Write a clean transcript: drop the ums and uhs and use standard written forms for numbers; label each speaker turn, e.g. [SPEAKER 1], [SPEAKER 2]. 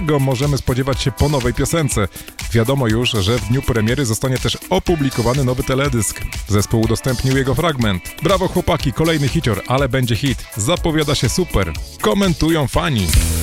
[SPEAKER 1] czego możemy spodziewać się po nowej piosence. Wiadomo już, że w dniu premiery zostanie też opublikowany nowy teledysk. Zespół udostępnił jego fragment. Brawo chłopaki, kolejny hicior, ale będzie hit. Zapowiada się super. Komentują fani.